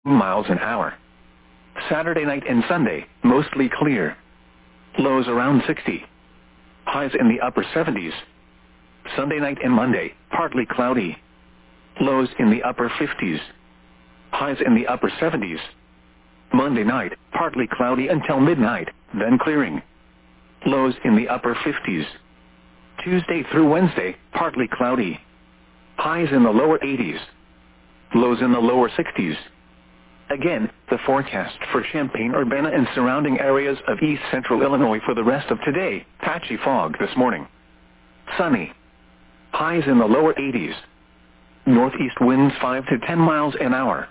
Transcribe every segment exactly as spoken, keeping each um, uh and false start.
miles an hour. Saturday night and Sunday, mostly clear. Lows around sixty. Highs in the upper seventies. Sunday night and Monday, partly cloudy. Lows in the upper fifties. Highs in the upper seventies. Monday night, partly cloudy until midnight, then clearing. Lows in the upper fifties. Tuesday through Wednesday, partly cloudy. Highs in the lower eighties. Lows in the lower sixties. Again, the forecast for Champaign-Urbana and surrounding areas of east central Illinois for the rest of today: patchy fog this morning. Sunny. Highs in the lower eighties. Northeast winds five to ten miles an hour.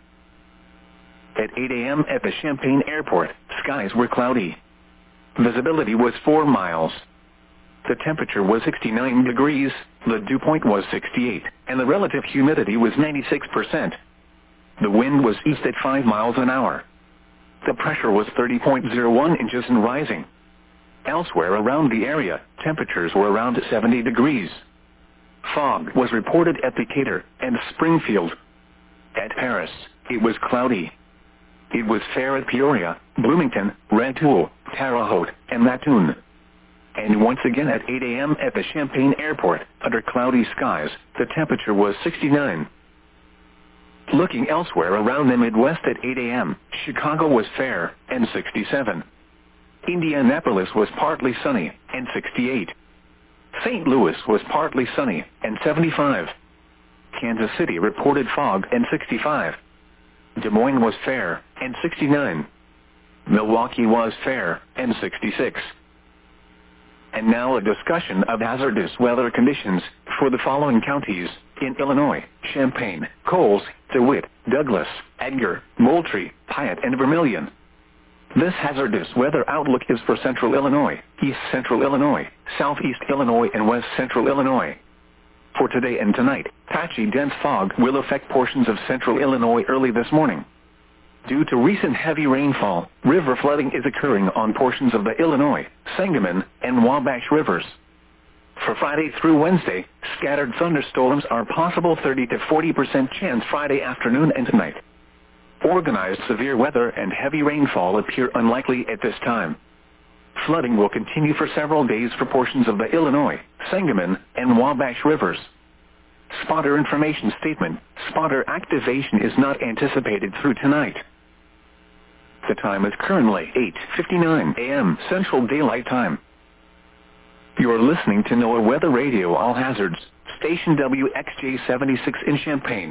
At eight a m at the Champaign Airport, skies were cloudy. Visibility was four miles. The temperature was sixty-nine degrees, the dew point was sixty-eight, and the relative humidity was ninety-six percent. The wind was east at five miles an hour. The pressure was thirty point zero one inches and rising. Elsewhere around the area, temperatures were around seventy degrees. Fog was reported at Decatur and Springfield. At Paris, it was cloudy. It was fair at Peoria, Bloomington, Rantoul, Terre Haute, and Mattoon. And once again at eight a m at the Champaign Airport, under cloudy skies, the temperature was sixty-nine. Looking elsewhere around the Midwest at eight a m, Chicago was fair, and sixty-seven. Indianapolis was partly sunny, and sixty-eight. Saint Louis was partly sunny, and seventy-five. Kansas City reported fog, and sixty-five. Des Moines was fair, and sixty-nine. Milwaukee was fair, and sixty-six. And now a discussion of hazardous weather conditions for the following counties in Illinois: Champaign, Coles, DeWitt, Douglas, Edgar, Moultrie, Piatt, and Vermilion. This hazardous weather outlook is for central Illinois, east central Illinois, southeast Illinois, and west central Illinois. For today and tonight, patchy dense fog will affect portions of central Illinois early this morning. Due to recent heavy rainfall, river flooding is occurring on portions of the Illinois, Sangamon, and Wabash rivers. For Friday through Wednesday, scattered thunderstorms are possible, thirty to forty percent chance Friday afternoon and tonight. Organized severe weather and heavy rainfall appear unlikely at this time. Flooding will continue for several days for portions of the Illinois, Sangamon, and Wabash rivers. Spotter information statement: spotter activation is not anticipated through tonight. The time is currently eight fifty-nine a m Central Daylight Time. You're listening to NOAA Weather Radio All Hazards, station W X J seventy-six in Champaign.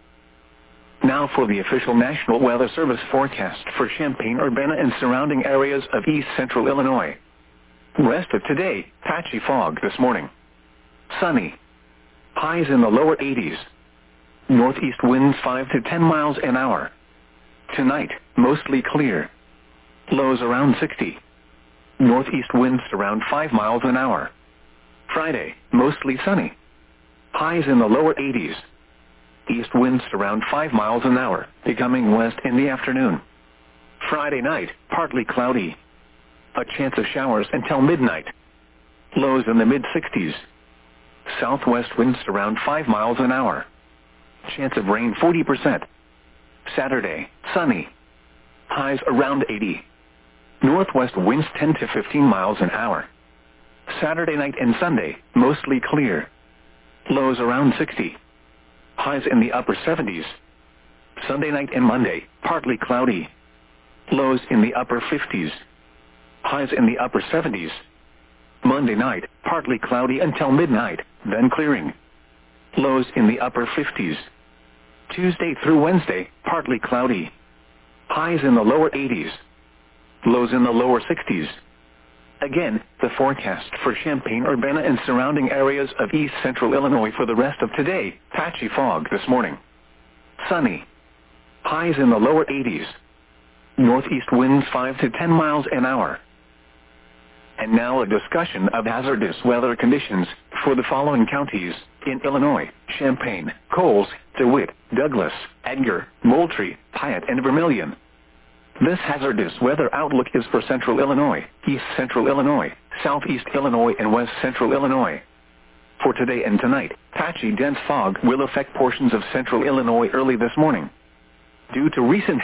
Now for the official National Weather Service forecast for Champaign-Urbana and surrounding areas of east central Illinois. Rest of today, patchy fog this morning. Sunny. Highs in the lower eighties. Northeast winds five to ten miles an hour. Tonight, mostly clear. Lows around sixty. Northeast winds around five miles an hour. Friday, mostly sunny. Highs in the lower eighties. East winds around five miles an hour, becoming west in the afternoon. Friday night, partly cloudy. A chance of showers until midnight. Lows in the mid-sixties. Southwest winds around five miles an hour. Chance of rain forty percent. Saturday, sunny. Highs around eighty. Northwest winds ten to fifteen miles an hour. Saturday night and Sunday, mostly clear. Lows around sixty. Highs in the upper seventies. Sunday night and Monday, partly cloudy. Lows in the upper fifties. Highs in the upper seventies. Monday night, partly cloudy until midnight, then clearing. Lows in the upper fifties. Tuesday through Wednesday, partly cloudy. Highs in the lower eighties. Lows in the lower sixties. Again, the forecast for Champaign-Urbana and surrounding areas of east central Illinois for the rest of today: patchy fog this morning. Sunny. Highs in the lower eighties. Northeast winds five to ten miles an hour. And now a discussion of hazardous weather conditions for the following counties in Illinois: Champaign, Coles, DeWitt, Douglas, Edgar, Moultrie, Piatt, and Vermilion. This hazardous weather outlook is for central Illinois, east central Illinois, southeast Illinois, and west central Illinois. For today and tonight, patchy dense fog will affect portions of central Illinois early this morning. Due to recent